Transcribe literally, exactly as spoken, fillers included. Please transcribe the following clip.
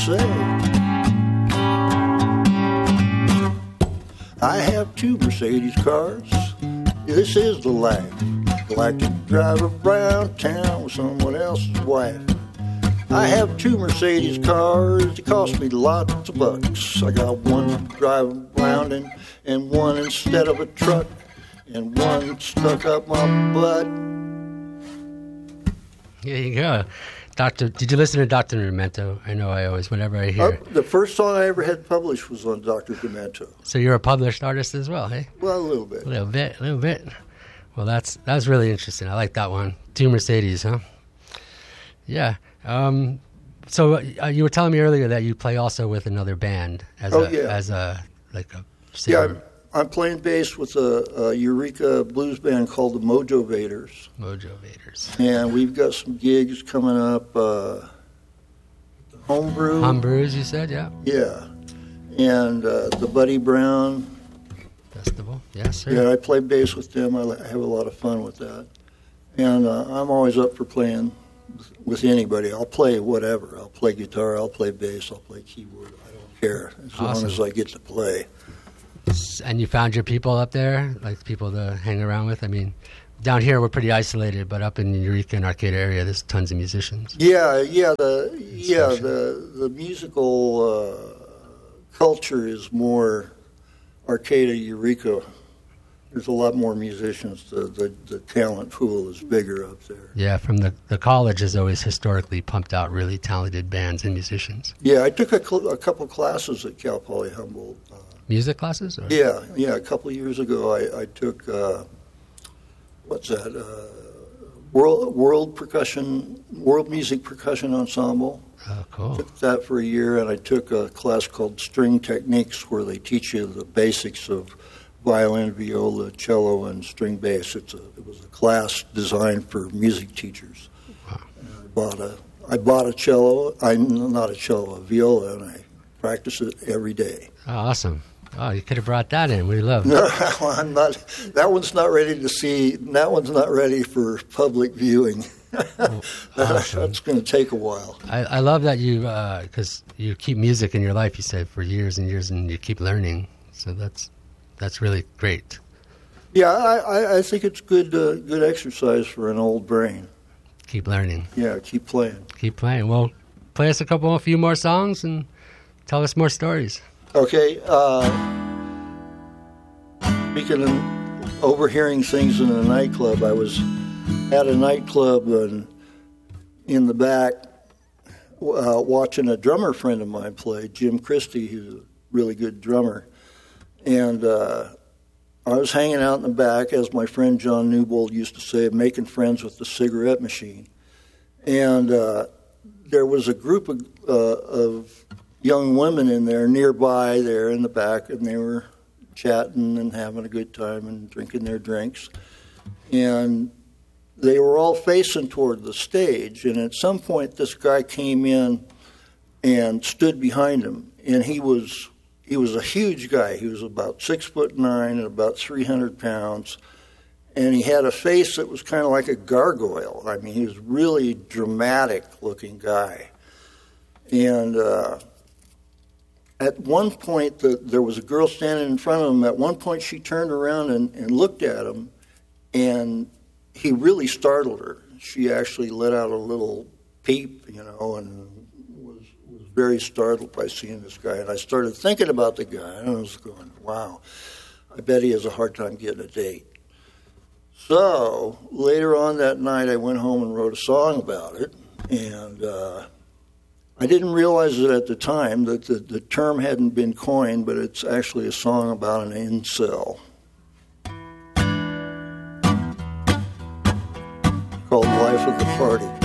say. I have two Mercedes cars. This is the life. I like to drive around town with someone else's wife. I have two Mercedes cars. It cost me lots of bucks. I got one to drive around in, and one instead of a truck, and one stuck up my butt. There you go. Doctor, did you listen to Doctor Demento? I know I always, whenever I hear Uh, it. the first song I ever had published was on Doctor Demento. So you're a published artist as well, hey? Well, a little bit. A little bit, a little bit. Well, that's that's really interesting. I like that one. Two Mercedes, huh? Yeah. Um, so uh, you were telling me earlier that you play also with another band as Oh, a yeah. as a like a Yeah, singer. I'm, I'm playing bass with a, a Eureka blues band called the Mojo Vaders. Mojo Vaders. And we've got some gigs coming up. Uh, Homebrew. Homebrews, you said, yeah. Yeah. And uh, the Buddy Brown. Festival, yes, sir. Yeah, I play bass with them. I li- have a lot of fun with that. And uh, I'm always up for playing with anybody. I'll play whatever. I'll play guitar, I'll play bass, I'll play keyboard. I don't care as Awesome. long as I get to play. And you found your people up there, like people to hang around with? I mean, down here we're pretty isolated, but up in the Eureka and Arcata area, there's tons of musicians. Yeah, yeah, the yeah the the musical uh, culture is more Arcata, Eureka. There's a lot more musicians. The, the the talent pool is bigger up there. Yeah, from the the college has always historically pumped out really talented bands and musicians. Yeah, I took a, cl- a couple classes at Cal Poly Humboldt. Uh, Music classes? Or? yeah, yeah. A couple of years ago, I, I took uh, what's that? Uh, world World Percussion, World Music Percussion Ensemble. Oh, cool. Took that for a year, and I took a class called String Techniques, where they teach you the basics of violin, viola, cello, and string bass. It's a, it was a class designed for music teachers. Wow. And I bought a I bought a cello. I not a cello, a viola, and I practice it every day. Oh, awesome. Oh, you could have brought that in. We love it. No, I'm not. That one's not ready to see. That one's not ready for public viewing. Oh, awesome. That's going to take a while. I, I love that you, because uh, you keep music in your life, you said, for years and years, and you keep learning. So that's that's really great. Yeah, I, I, I think it's good uh, good exercise for an old brain. Keep learning. Yeah, keep playing. Keep playing. Well, play us a couple, a few more songs and tell us more stories. Okay. Uh, speaking of overhearing things in a nightclub, I was at a nightclub and in the back uh, watching a drummer friend of mine play, Jim Christie, who's a really good drummer. And uh, I was hanging out in the back, as my friend John Newbold used to say, making friends with the cigarette machine. And uh, there was a group of, uh, of young women in there nearby there in the back, and they were chatting and having a good time and drinking their drinks. And they were all facing toward the stage, and at some point this guy came in and stood behind him, and he was he was a huge guy. He was about six foot nine and about three hundred pounds, and he had a face that was kind of like a gargoyle. I mean, he was a really dramatic looking guy. And uh, at one point, the, there was a girl standing in front of him. At one point, she turned around and, and looked at him, and he really startled her. She actually let out a little peep, you know, and was, was very startled by seeing this guy. And I started thinking about the guy, and I was going, wow, I bet he has a hard time getting a date. So later on that night, I went home and wrote a song about it, and uh, I didn't realize it at the time that the, the term hadn't been coined, but it's actually a song about an incel called Life of the Party.